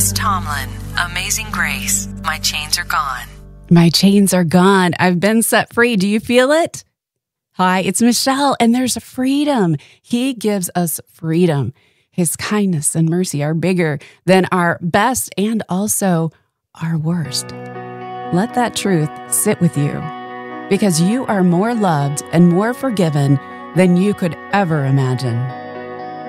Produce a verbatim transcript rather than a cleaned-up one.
Chris Tomlin, Amazing Grace. My chains are gone. My chains are gone. I've been set free. Do you feel it? Hi, it's Michelle, and there's freedom. He gives us freedom. His kindness and mercy are bigger than our best and also our worst. Let that truth sit with you, because you are more loved and more forgiven than you could ever imagine.